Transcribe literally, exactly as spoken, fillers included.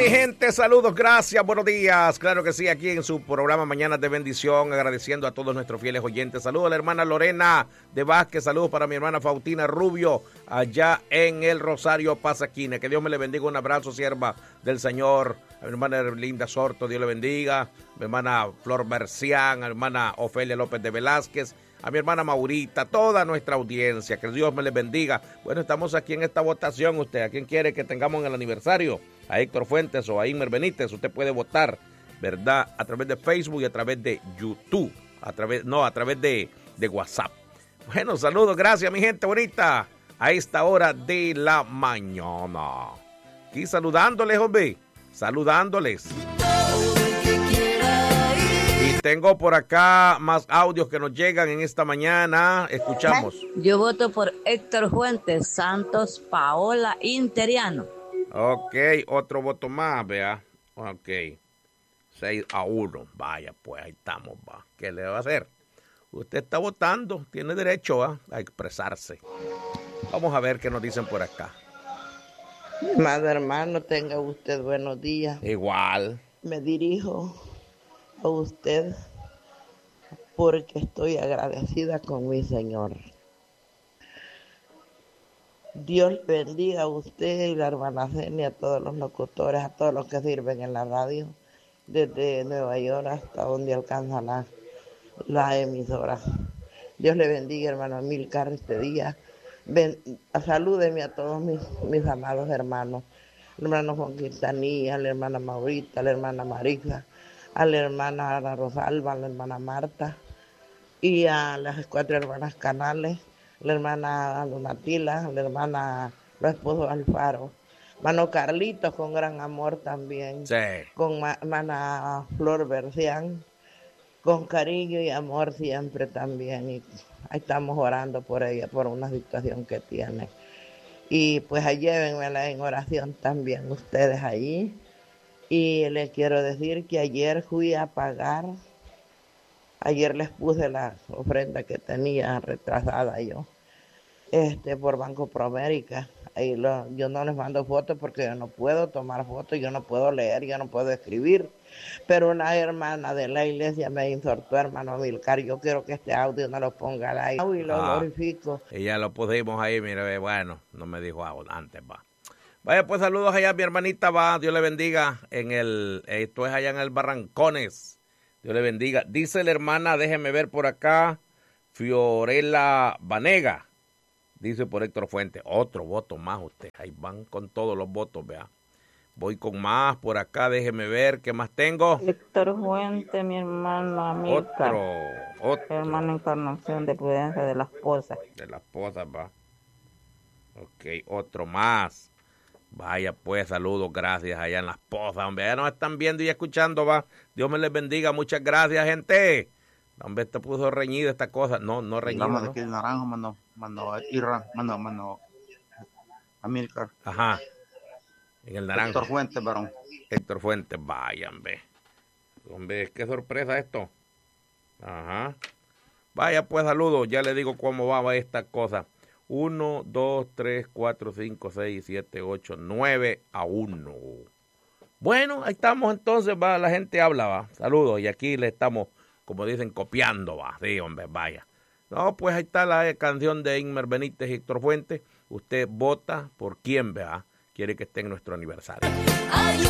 mi gente, saludos, gracias, buenos días. Claro que sí, aquí en su programa Mañanas de Bendición, agradeciendo a todos nuestros fieles oyentes. Saludos a la hermana Lorena de Vázquez, saludos para mi hermana Faustina Rubio, allá en el Rosario Pasaquina. Que Dios me le bendiga, un abrazo, sierva del Señor. A mi hermana Linda Sorto, Dios le bendiga. A mi hermana Flor Bercián, a mi hermana Ofelia López de Velázquez, a mi hermana Maurita, toda nuestra audiencia, que Dios me les bendiga. Bueno, estamos aquí en esta votación. Usted, ¿a quién quiere que tengamos en el aniversario? A Héctor Fuentes o a Inmer Benítez. Usted puede votar, ¿verdad? A través de Facebook y a través de YouTube, a través, no, a través de, de WhatsApp. Bueno, saludos, gracias mi gente bonita, a esta hora de la mañana. Aquí saludándoles, hombre, saludándoles. Y tengo por acá más audios que nos llegan en esta mañana. Escuchamos. Yo voto por Héctor Fuentes, Santos, Paola, Interiano. Ok, otro voto más, vea. Ok, seis a uno. Vaya, pues ahí estamos, va. ¿Qué le va a hacer? Usted está votando, tiene derecho ¿eh? a expresarse. Vamos a ver qué nos dicen por acá. Amado hermano, tenga usted buenos días. Igual. Me dirijo a usted porque estoy agradecida con mi Señor. Dios bendiga a usted y la hermana Cenia, a todos los locutores, a todos los que sirven en la radio, desde Nueva York hasta donde alcanza la, la emisora. Dios le bendiga, hermano Amílcar, este día. Ven, salúdeme a todos mis, mis amados hermanos, el hermano Juan Quintanilla, a la hermana Maurita, a la hermana Marisa, a la hermana Ana Rosalba, a la hermana Marta y a las cuatro hermanas Canales, la hermana Donatila, la hermana, los esposos Alfaro, hermano Carlitos con gran amor también, sí. Con ma, hermana Flor Bercián, con cariño y amor siempre también, y ahí estamos orando por ella, por una situación que tiene, y pues ahí llévenmela en oración también ustedes allí, y les quiero decir que ayer fui a pagar. Ayer les puse la ofrenda que tenía retrasada yo, este, por Banco Promérica. Ahí lo, yo no les mando fotos porque yo no puedo tomar fotos, yo no puedo leer, yo no puedo escribir. Pero una hermana de la iglesia me exhortó, hermano Milcar, yo quiero que este audio no lo ponga ahí. Y lo ah, glorifico. Y ya lo pusimos ahí, mire, bueno, no me dijo antes, va. Vaya, pues saludos allá a mi hermanita, va, Dios le bendiga, en el, esto es allá en el Barrancones. Dios le bendiga. Dice la hermana, déjeme ver por acá, Fiorella Vanega. Dice por Héctor Fuentes. Otro voto más usted. Ahí van con todos los votos, vea. Voy con más por acá, déjeme ver. ¿Qué más tengo? Héctor Fuentes, mi hermano Amílcar. Otro, otro. Hermana Encarnación de Prudencia de la esposa. De la esposa, va. Ok, otro más. Vaya pues, saludos, gracias allá en Las Pozas, hombre, ya nos están viendo y escuchando, va. Dios me les bendiga, muchas gracias, gente. Hombre, este puso reñida esta cosa, no, no reñida, Vamos ¿no? de aquí el naranjo, mano, mano, Irra, mano, mano, Amílcar. Ajá, en el naranjo. Héctor Fuentes, varón. Héctor Fuentes, vaya, hombre. Hombre, qué sorpresa esto. Ajá. Vaya pues, saludos, ya le digo cómo va esta cosa. Uno, dos, tres, cuatro, cinco, seis, siete, ocho, nueve a uno. Bueno, ahí estamos entonces, va, la gente habla, va. Saludos, y aquí le estamos, como dicen, copiando, va. Sí, hombre, vaya. No, pues ahí está la canción de Inmer Benítez y Héctor Fuentes. Usted vota por quién, vea, quiere que esté en nuestro aniversario.